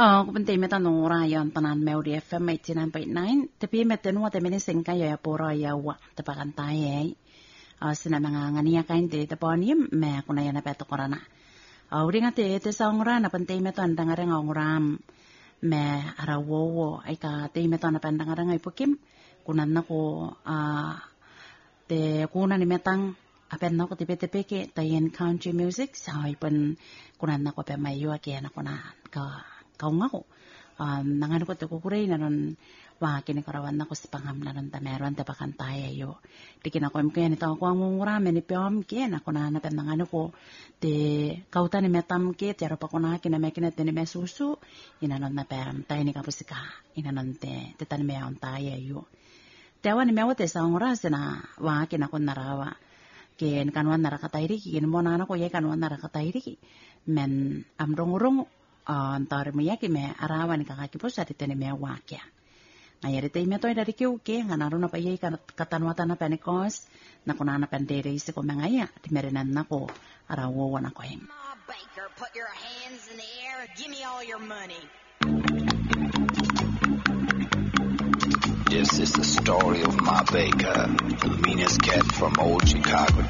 Kupentin meta nora yon tanan Melody FM 89.9 tapi meta nuwa te menising kayo ya poro ya wa te pakantai sina mga ngania kain te poni me kuna yana peto korana uringa te saungra na penting meta andangare ngauram me arawo ai ka te meta na pandangare ngai pukim kunan nako te kuna ni metang apen nako te peke tayen country music sai pen kunan nako pe mayu ake na kuna ka kaungako nangan ko te kukurei nanon wa kini karawan nako sipangam nanon tameron te pakantaya yo dikin ako mke ni taw ko ang ngura meni piom ke na kona na nangan ko te kautan ni metam ke te pa kona kina mekina te ni mesusu inanon na pam tay ni kapusika inanon te tan me on taya yo te awan ni mewote sa ngura sina wa kina kon narawa ken kanwan narakatairi kin mona na ko ye kanwan narakatairi men amrong antar meyaki me arawan kakaki posa ditene me wakya ngayari te me toy dari kiuke nganaro na payai katanwata na penekos na kunana pendere isi ko mengaya dimerenan nako arawo wana ko heng Baker, put your hands in the air, give me all your money. This is the story of Ma Baker, the meanest cat from old Chicago